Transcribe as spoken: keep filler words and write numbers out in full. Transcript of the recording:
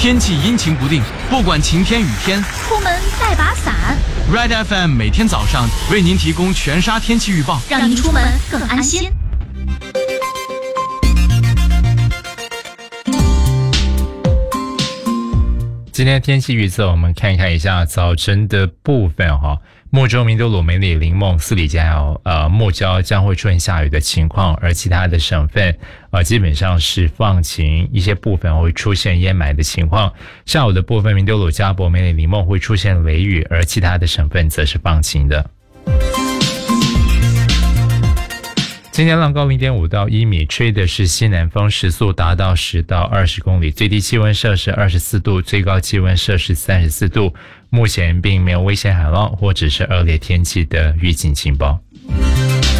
天气阴晴不定，不管晴天雨天， 出门带把伞。 Red F M 每天早上为您提供全沙天气预报， 让您出门更安心。 今天天气预测，我们看看一下早晨的部分哈。木州、明都、鲁梅里、林梦、四里加有呃木礁将会出现下雨的情况，而其他的省份呃基本上是放晴，一些部分会出现淹霾的情况。下午的部分，明都、鲁、嘉博、梅里、林梦会出现雷雨，而其他的省份则是放晴的。今天浪高 零点五 到一米，吹的是西南风，时速达到十到二十公里，最低气温摄氏二十四度，最高气温摄氏三十四度。目前并没有危险海浪或者是恶劣天气的预警情报。